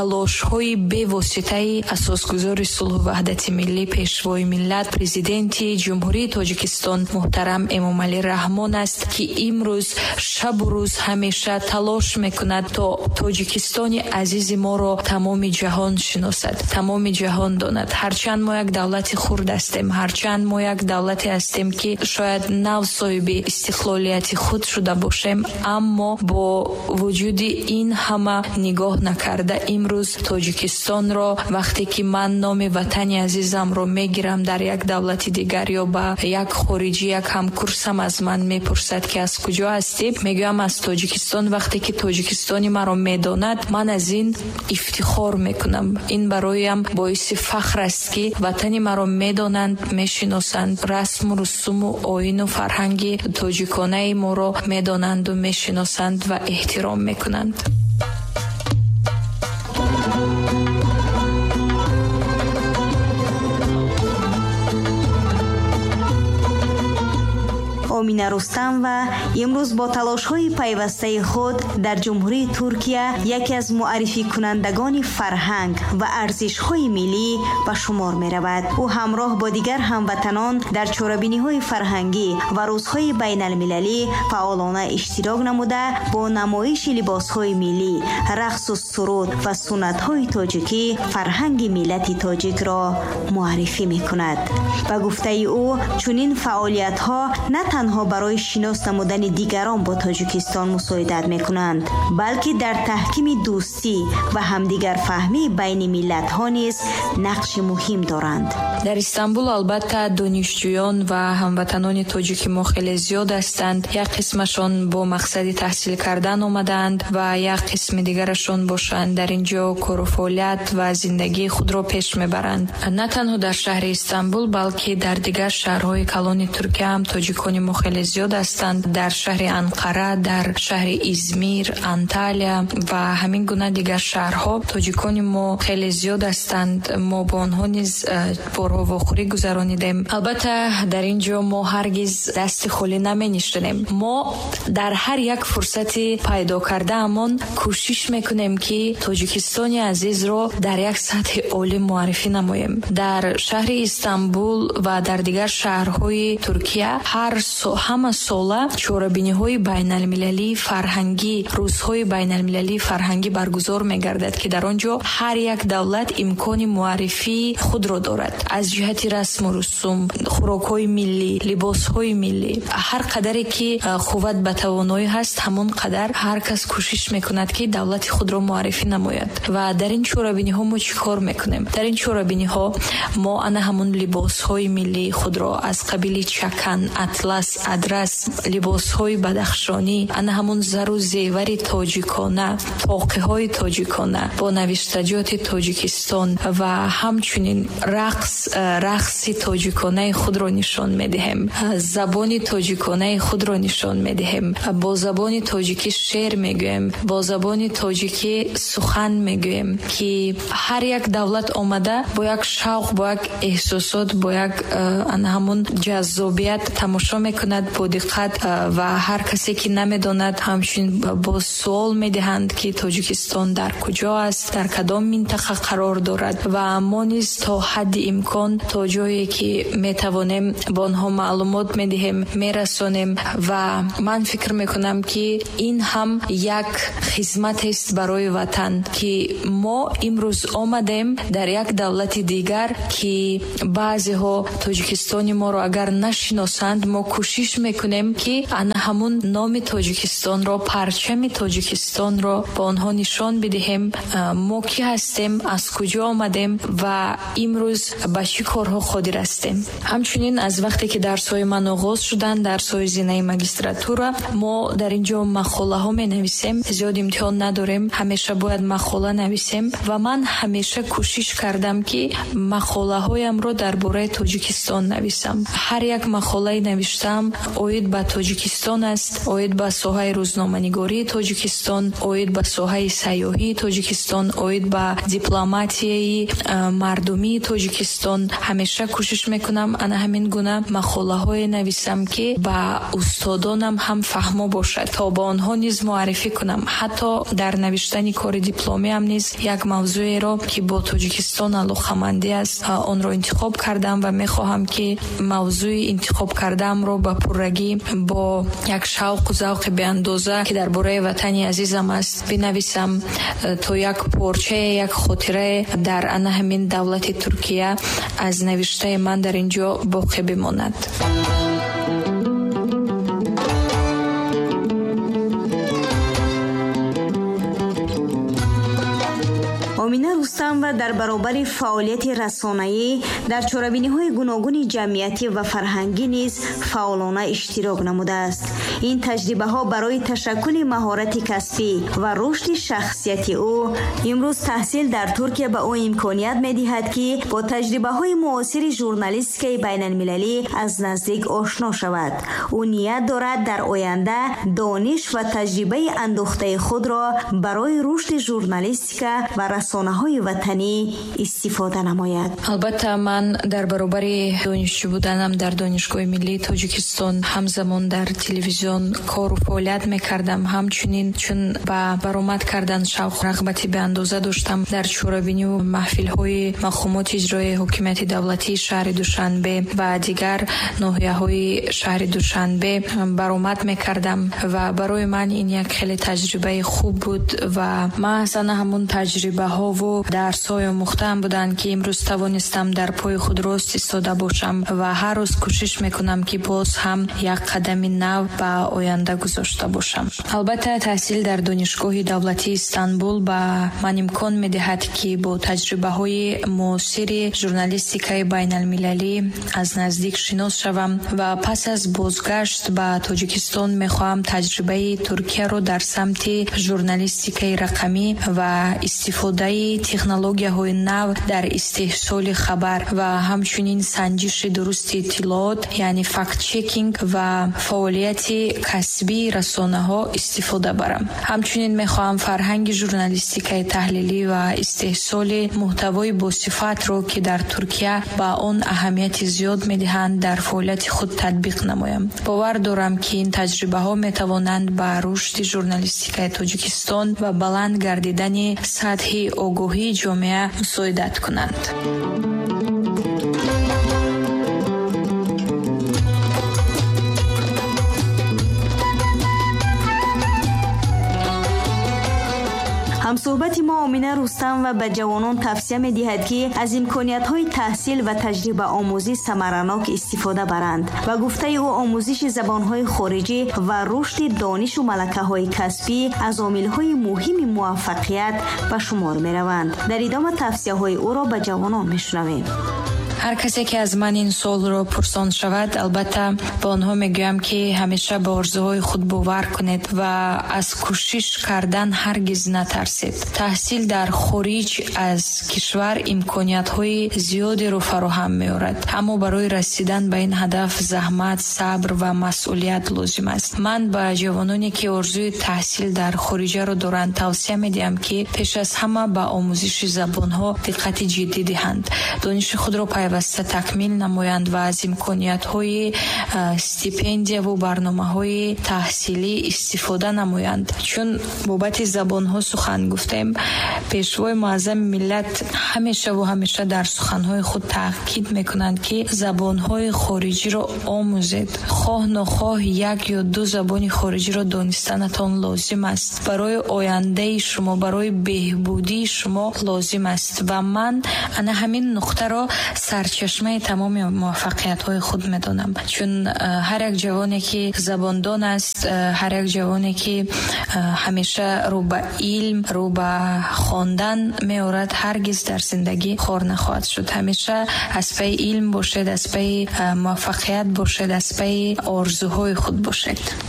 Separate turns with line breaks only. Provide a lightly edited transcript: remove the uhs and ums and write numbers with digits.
талошҳои бевоситаи асосгузори сулҳу ваҳдати миллӣ, пешвои миллат, президенти ҷумҳурии Тоҷикистон муҳтарам Эмомалӣ Раҳмон аст, ки имрӯз шабу рӯз ҳамеша талош мекунад то Тоҷикистони азизи моро тамоми ҷаҳон шиносад, тамоми ҷаҳон донад. ҳарчанд мо як давлати хурд ҳастем, ҳарчанд мо як давлате ҳастем, ки шояд нав соҳиби истиқлолияти худ шуда бошем, аммо бо вуҷуди ин ҳама нигоҳ накарда имрӯз Тоҷикистонро вақте ки ман номи ватани азизамро мегирам дар як давлати дигар ё ба як хориҷӣ, як ҳамкурсам аз ман мепурсад ки аз куҷо ҳастӣ, мегӯям аз Тоҷикистон. вақте ки Тоҷикистони маро медонад, ман аз ин ифтихор мекунам. ин бароям боиси фахр аст ки ватани маро медонанд, мешиносанд, расму русуму оину фарҳанги тоҷиконаи моро медонанду мешиносанд ва эҳтиром мекунанд.
آمینه رستم و امروز با تلاش‌های پیوسته خود در جمهوری ترکیه یکی از معرفی کنندگان فرهنگ و ارزش‌های ملی به شمار می‌رود. او همراه با دیگر هموطنان در چاره‌بینی‌های فرهنگی و روزهای بین‌المللی فعالانه اشتراک نموده با نمایش لباس‌های ملی، رقص و سرود و سنت‌های تاجیکی فرهنگ ملت تاجیک را معرفی می‌کند. به گفته او چنین فعالیت‌ها نه تنها برای شناس نمودن دیگران با تاجیکستان مساعدت می‌کنند، بلکه در تحکیم دوستی و همدیگر فهمی بین ملت‌ها نیز نقش مهم دارند.
در استانبول البته دانشجویان و هموطنان تاجیک ما خیلی زیاد هستند. یک قسمشان با مقصد تحصیل کردن آمدند و یک قسم دیگرشان باشند در اینجا کار و فعالیت و زندگی خود را پیش میبرند. نه تنها در شهر استانبول بلکه در دیگر شهرهای کلان ترکیه هم تاجیکان ما خیلی زیاد هستند. در شهر انقره، در شهر ازمیر، انتالیا و همین گونه دیگر شهرها تاجیکان ما خیلی زیاد هستند. ما با آنها نیز بارها واخوری گذرانیدیم. البته در اینجا ما هرگز دست خالی نمی‌نشینیم. ما در هر یک فرصتی پیدا کرده امان کوشش میکنیم که تاجیکستان عزیز را در یک سطح عالی معرفی نماییم. در شهر استانبول و در دیگر شهرهای ترکیه همه ساله چاره‌بینی‌های بین‌المللی فرهنگی، روزهای بین‌المللی فرهنگی برگزار می‌گردد که در آنجا هر یک دولت امکان معرفی خود را دارد. از جهت رسم و رسوم، خوراک‌های ملی، لباس‌های ملی، هر قدری که قوت به توانایی هست همون قدر هر کس کوشش می‌کند که دولت خود را معرفی نماید. و در این چاره‌بینی‌ها ما چیکار می‌کنیم؟ در این چاره‌بینی‌ها ما همون لباس‌های ملی خود را از قبیل چکن، اطلس، ادرس، لباس‌های بدخشانی، همون زر و زیور تاجیکانه، طاقه‌های تاجیکانه با نوشتجات تاجیکستان و همچنین رقص تاجیکانه خود را نشان می‌دهیم. زبان تاجیکانه خود را نشان می‌دهیم. با زبان تاجیکی شعر میگویم، با زبان تاجیکی سخن میگویم که هر یک دولت آمده با یک شوق، با یک احساسات، با یک همون جذابیت تماشا میکند با دقت و هر کسی که نمیداند همچنین با سوال میدهند که تاجیکستان در کجا است، در کدام منطقه قرار دارد و ما نیز تا حد امکان تا جایی که میتوانیم با آنها معلومات میدهیم، میرسانیم و من فکر میکنم که این هم یک خدمت است برای وطن که ما امروز آمدیم در یک دولت دیگر که بعضی ها تاجیکستان ما را اگر نشناسند ما کوشش میکنیم که همون نام تاجیکستان را، پرچم تاجیکستان را با آنها نشان بدهیم. ما کی هستیم، از کجا آمدیم و امروز به چه کارها قادر هستیم. همچنین از وقتی که درس‌های من آغاز شدن، درس‌های زینه ماجستراتورا، ما در اینجا مقاله ها می نویسیم. زیاد امتحان نداریم، همیشه باید مقاله نویسیم و من همیشه کوشش کردم که مقاله هایم رو درباره تاجیکستان نویسم. هر یک مقاله نوشتم هم اوید به تاجیکستان است، اوید به ساحه روزنامه‌نگاری تاجیکستان، اوید به ساحه سیاحی تاجیکستان، اوید به دیپلماتیای مردمی تاجیکستان. همیشه کوشش میکنم انا همین گونه مقاله نویسم که با استادانم هم فهمو باشد تا با آنها نیز معرفی کنم. حتی در نوشتن کار دیپلمی هم نیز یک موضوعی را که با تاجیکستان علاقه‌مندی است آن را انتخاب کردم و میخواهم که موضوع انتخاب کردم را با پررگی با یک شوق و ذوق بی اندازه که درباره وطن عزیزم است بنویسم تا یک پارچه، یک خاطره در آن همین دولت ترکیه از نوشته من در اینجا باقی بماند.
آمینه رستم و در برابر فعالیت رسانه‌ای در چاره‌بینی‌های گوناگون جمعیتی و فرهنگی نیز فعالانه اشتراک نموده است. این تجربه‌ها برای تشکل مهارت کسبی و رشد شخصیتی او امروز تحصیل در ترکیه به او امکانیت می‌دهد که با تجربه‌های معاصر ژورنالیستیک بین‌المللی از نزدیک آشنا شود. او نیت دارد در آینده دانش و تجربه اندوخته خود را برای رشد ژورنالیستیک و رسانه‌های وطنی استفاده نماید.
البته من در برابر دانشجو بودنم در دانشگاه ملی تاجیکستان همزمان در تلویزیون کار و فعالیت میکردم. همچنین چون با برآمد کردن شوق رغبتی به اندازه داشتم در چورابینی و محفل‌های مقامات اجرایی حکومت دولتی شهر دوشنبه و دیگر ناحیه‌های شهر دوشنبه برآمد میکردم و برای من این یک خیلی تجربه خوب بود و من اصلا همون تجربه ها و درس‌های مختلف بودن که امروز توانستم در پای خود راست ایستاده باشم و هر روز کوشش میکنم که باز هم یک قدم نو به آینده گذاشته باشم. البته تحصیل در دانشگاه دولتی استانبول به من امکان میدهد که با تجربه های معاصر ژورنالیستیک بین المللی از نزدیک شناس شوم و پس از بازگشت به تاجیکستان میخواهم تجربه ترکیه رو در سمت ژورنالیستیک رقمی و استفاده تکنولوژی‌های نو در استحصال خبر و همچنین سنجش درست اطلاعات یعنی فکت چکینگ و فعالیت کسبی رسانه‌ها استفاده برم. همچنین می‌خواهم فرهنگ ژورنالیستیک تحلیلی و استحصال محتوای با صفت را که در ترکیه با آن اهمیت زیاد می‌دهند در فعالیت خود تطبیق نمایم. باور دارم که این تجربه‌ها می‌توانند به رشد ژورنالیستیک تاجیکستان و بلند گردیدن سطح آگاهی جامعه مساعدت کنند.
همصحبت ما آمینه رستم و به جوانان توصیه می‌دهد که از امکانیت‌های تحصیل و تجربه آموزی ثمرناک استفاده برند و گفته او آموزش زبان‌های خارجی و رشد دانش و ملکه‌های کسبی از عامل‌های مهم موفقیت به شمار می‌روند. در ادامه توصیه‌های او را به جوانان می‌شنویم.
هر کسی که از من این سوال را پرسان شود البته به آنها میگویم که همیشه به آرزوهای خود باور کنید و از کوشش کردن هرگز نترسید. تحصیل در خارج از کشور امکانیت‌های زیادی را فراهم می‌آورد، اما برای رسیدن به این هدف زحمت، صبر و مسئولیت لازم است. من به جوانانی که آرزوی تحصیل در خارج را دارند توصیه می‌دهم که پیش از همه به آموزش زبان‌ها دقت جدی دهند. دانش خود را پیوسته تکمیل نمایند و از امکانیت‌های استیپندیا و برنامه‌های تحصیلی استفاده نمایند. چون بابت زبان‌ها سخن گفتیم، پیشوای معظم ملت همیشه در سخن‌های خود تاکید می‌کنند که زبان‌های خارجی را آموزید. خواه نخواه یک یا دو زبان خارجی را دانستنتان لازم است. برای آینده شما، برای بهبودی شما لازم است و من همین نقطه را سرچشمه تمام موفقیت‌های خود می‌دانم. چون هر یک جوانی که زباندان است، هر یک جوانی که همیشه رو به علم، رو به خواندن می‌آورد، هرگز در زندگی خار نخواهد شد. همیشه از پی علم باشید، از پی موفقیت باشید، از پی آرزوهای خود باشید.